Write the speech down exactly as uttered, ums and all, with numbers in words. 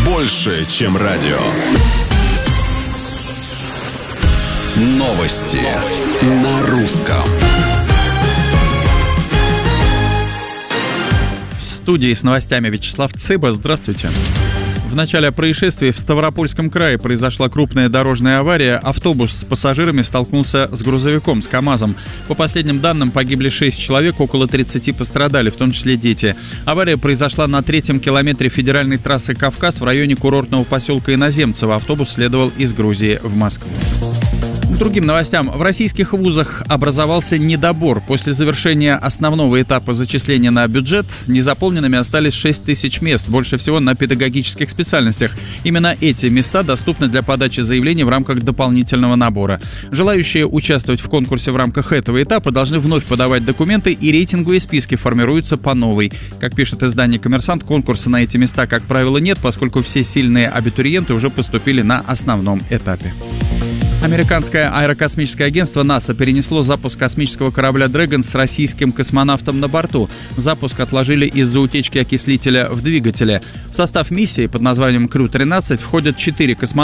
больше, чем радио. Новости на русском. В студии с новостями Вячеслав Цыба. Здравствуйте. В начале происшествия в Ставропольском крае произошла крупная дорожная авария. Автобус с пассажирами столкнулся с грузовиком, с КАМАЗом. По последним данным, погибли шесть человек, около тридцати пострадали, в том числе дети. Авария произошла на третьем километре федеральной трассы «Кавказ» в районе курортного поселка Иноземцево. Автобус следовал из Грузии в Москву. К другим новостям. В российских вузах образовался недобор. После завершения основного этапа зачисления на бюджет незаполненными остались шесть тысяч мест, больше всего на педагогических специальностях. Именно эти места доступны для подачи заявлений в рамках дополнительного набора. Желающие участвовать в конкурсе в рамках этого этапа должны вновь подавать документы, и рейтинговые списки формируются по новой. Как пишет издание «Коммерсант», конкурса на эти места, как правило, нет, поскольку все сильные абитуриенты уже поступили на основном этапе. Американское аэрокосмическое агентство НАСА перенесло запуск космического корабля «Дрэгон» с российским космонавтом на борту. Запуск отложили из-за утечки окислителя в двигателе. В состав миссии под названием «Крю тринадцать» входят четыре космонавта.